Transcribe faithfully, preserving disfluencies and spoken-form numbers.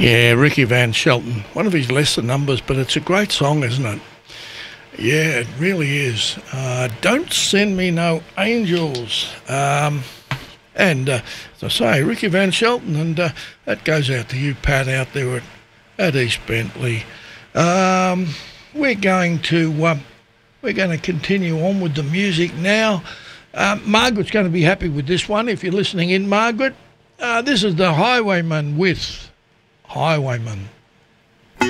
Yeah, Ricky Van Shelton. One of his lesser numbers, but it's a great song, isn't it? Yeah, it really is. Uh, Don't Send Me No Angels. Um, and uh, as I say, Ricky Van Shelton, and uh, that goes out to you, Pat, out there at, at East Bentley. Um, we're going to uh, we're going to continue on with the music now. Uh, Margaret's going to be happy with this one. If you're listening in, Margaret, uh, this is the Highwayman with Highwayman.